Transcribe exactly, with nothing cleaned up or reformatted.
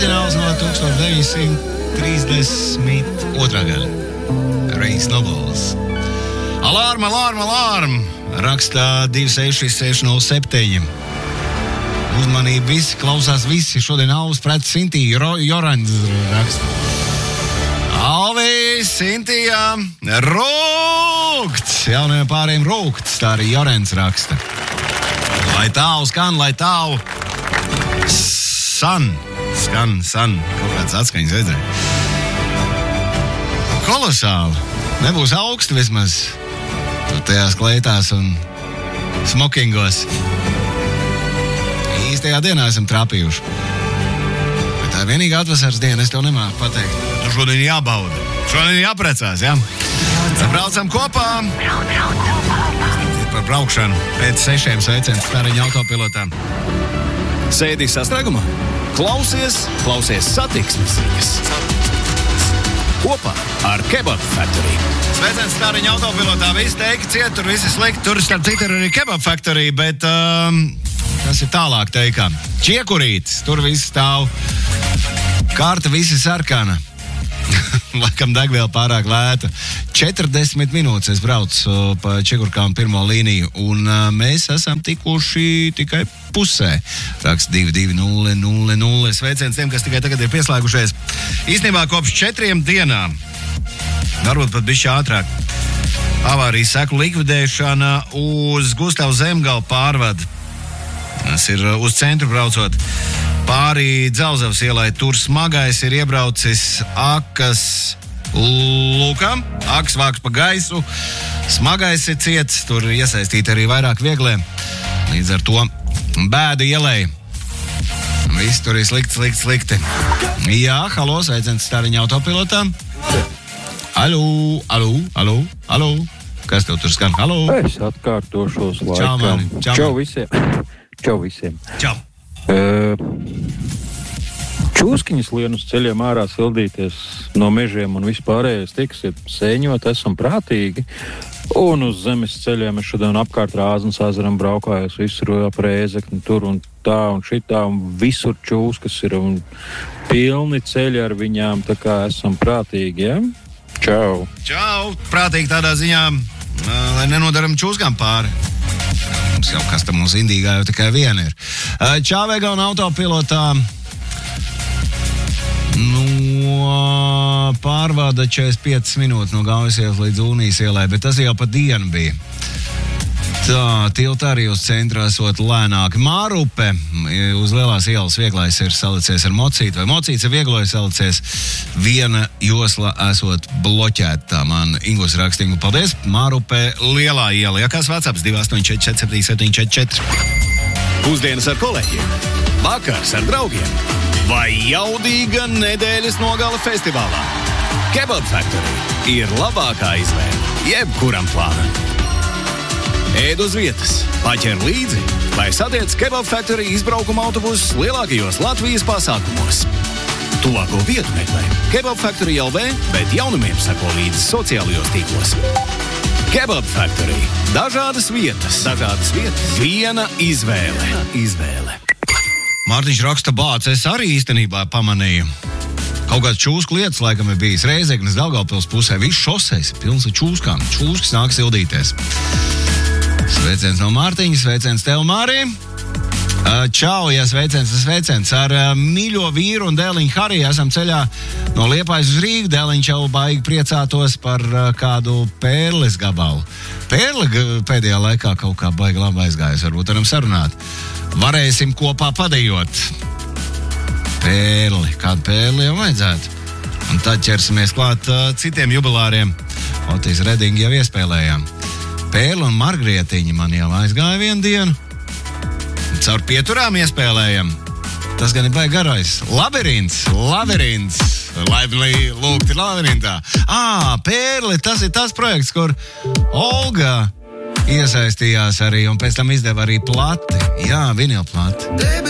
oriģināls no tūkstoš deviņsimt trīsdesmit otrā gada. Race Nobles. Alarm, alarm, alarm! Rakstā divi seši seši nulle septiņi. Uzmanību visi, klausās visi. Šodien Alvis pret Sintiju Jorans raksta. Alvis, Sintija, rūkts! Jaunajiem pārējiem rūkts, tā arī Jorans raksta. Lai tālu skan, lai tālu san. Skan, san. Kaut kāds atskaņas redzēja. Kolosāli. Nebūs augsti vismaz. Tur tajās kleitās un smokingos. Īstajā dienā esam trāpījuši. Bet tā ir vienīgā atvasaras diena, es tev nemāku pateikt. Nu šodien jābauda. Šodien jāprecās, jā? Ja? Braucam kopā. Par braukšanu pēc sešiem sveiciens Stariņa autopilotām. Sēdī sastrēgumā? Klausies, klausies satiksmes ziņas. Kopā ar Kebab Factory. Sveiciens Stariņa autopilotā. Visi teiki ciet, tur visi slikti. Tur starp citu ir arī Kebab Factory, bet... Um, tas ir tālāk teikām. Čiekurītis, tur viss stāv. Karta visi sarkana. Laikam degviela pārāk lēta. četrdesmit minūtes es braucu pa Čiekurkām pirmo līniju, un uh, mēs esam tikuši tikai pusē. Raksts divi divi nulle nulle nulle. Sveiciens tiem, kas tikai tagad ir pieslēgušies. Īstenībā kopš četriem dienām, varbūt pat bišķi ātrāk, avārijas seku likvidēšana uz Gustavu Zemgalu pārvadu. Tas ir uz centru braucot pāri Dzelzavas ielai. Tur smagais ir iebraucis akas lukam, akas vāks pa gaisu. Smagais ir ciets, tur iesaistīti arī vairāk vieglie. Līdz ar to bēda ielai. Viss tur ir slikti, slikti, slikti. Jā, halo, sveiciens Stariņa autopilotām. Alo, alo, alo, alo. Kas tev tur skan? Halo. Es atkārtošos laikam. Čau, mani. Čau, Čau visiem. Čau visiem. Čau. Uh, čūskiņas lien uz ceļiem ārā sildīties no mežiem un vispārējais tiks ir sēņot, esam prātīgi. Un uz zemes ceļiem es šodien apkārt Rāznas ezeram braukājos, visur ap Rēzekni, tur un tā un šitā, un visur čūskas ir un pilni ceļi ar viņām, tā kā esam prātīgi, ja? Čau. Čau. Prātīgi tādā ziņā, lai nenodaram čūskām pāri. Mums jau kas tam mums Indīgā jau tikai viena ir. Čāvega un autopilotā no pārvada četrdesmit piecas minūtes no Gaujas ielas līdz Unijas ielai, bet tas jau pa dienu bija. Tā, tilta arī uz centra esot lēnāk. Mārupe uz lielās ielas vieglais ir salicies ar mocītu, vai mocīts ir vieglojas salicies. Viena josla esot bloķēta. Tā man Ingos rakstīja. Paldies. Mārupe lielā iela. Ja kāds WhatsApps divi astoņi četri četri septiņi septiņi četri četri. Pusdienas ar kolēģiem, vakars ar draugiem vai jaudīga nedēļas nogale festivālā. Kebab Factory ir labākā izvēle jebkuram plānam. Ēd uz vietas, paķer līdzi, vai satiec Kebab Factory izbraukuma autobusus lielākajos Latvijas pasākumos. Tuvāko vietu meklē Kebab Factory L V, bet jaunumiem sako līdzi sociālajos tīklos. Kebab Factory. Dažādas vietas, dažādas vietas, viena izvēle. Viena izvēle. Mārtiņš raksta bāc, es arī īstenībā pamanīju. Kaut kāds čūsku lietas laikam ir bijis Reizeknes Daugavpils pusē. Viss šoseis ir pilns ar čūskām. Čūskas nāk sildīties. Sveiciens no Mārtiņa, sveiciens tev, Mārī. Čau, ja sveiciens, sveiciens. Ar mīļo vīru un dēliņu Hariju esam ceļā no Liepājas uz Rīgu. Dēliņš jau baigi priecātos par kādu pērles gabalu. Pērle pēdējā laikā kaut kā baigi labi aizgājas, varbūt varam sarunāt. Varēsim kopā padejot. Pērli, kādu pērli jau vajadzētu. Un tad ķersimies klāt uh, citiem jubilāriem. Otis Redingi jau iespēlējām. Pērli un Margrietiņi man jau aizgāja vienu dienu. Caur pieturām iespēlējam. Tas gan ir baigi garais. Labirints, labirints. Laipni lūgti labirintā. Ā, Pērli, tas ir tas projekts, kur Olga iesaistījās arī un pēc tam izdeva arī plati. Jā, vinilplati.